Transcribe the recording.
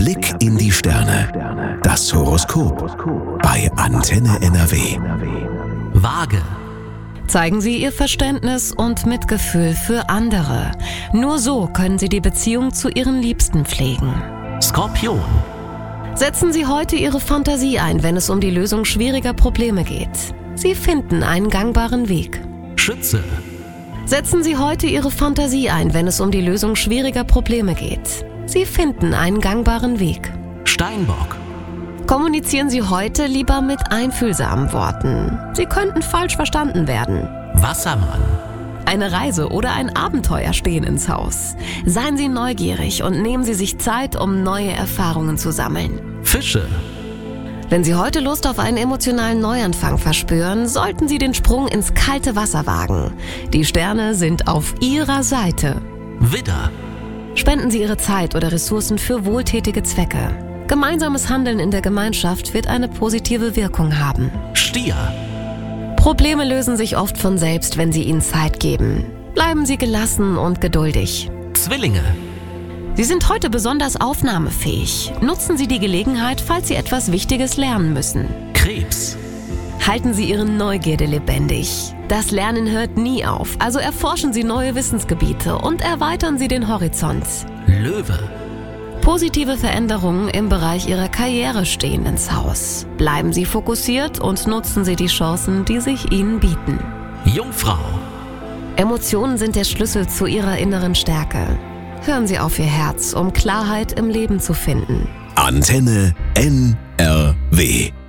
Blick in die Sterne. Das Horoskop bei Antenne NRW. Waage. Zeigen Sie Ihr Verständnis und Mitgefühl für andere. Nur so können Sie die Beziehung zu Ihren Liebsten pflegen. Skorpion. Setzen Sie heute Ihre Fantasie ein, wenn es um die Lösung schwieriger Probleme geht. Sie finden einen gangbaren Weg. Schütze. Setzen Sie heute Ihre Fantasie ein, wenn es um die Lösung schwieriger Probleme geht. Sie finden einen gangbaren Weg. Steinbock. Kommunizieren Sie heute lieber mit einfühlsamen Worten. Sie könnten falsch verstanden werden. Wassermann. Eine Reise oder ein Abenteuer stehen ins Haus. Seien Sie neugierig und nehmen Sie sich Zeit, um neue Erfahrungen zu sammeln. Fische. Wenn Sie heute Lust auf einen emotionalen Neuanfang verspüren, sollten Sie den Sprung ins kalte Wasser wagen. Die Sterne sind auf Ihrer Seite. Widder. Spenden Sie Ihre Zeit oder Ressourcen für wohltätige Zwecke. Gemeinsames Handeln in der Gemeinschaft wird eine positive Wirkung haben. Stier. Probleme lösen sich oft von selbst, wenn Sie ihnen Zeit geben. Bleiben Sie gelassen und geduldig. Zwillinge. Sie sind heute besonders aufnahmefähig. Nutzen Sie die Gelegenheit, falls Sie etwas Wichtiges lernen müssen. Krebs. Halten Sie Ihre Neugierde lebendig. Das Lernen hört nie auf, also erforschen Sie neue Wissensgebiete und erweitern Sie den Horizont. Löwe. Positive Veränderungen im Bereich Ihrer Karriere stehen ins Haus. Bleiben Sie fokussiert und nutzen Sie die Chancen, die sich Ihnen bieten. Jungfrau. Emotionen sind der Schlüssel zu Ihrer inneren Stärke. Hören Sie auf Ihr Herz, um Klarheit im Leben zu finden. Antenne NRW.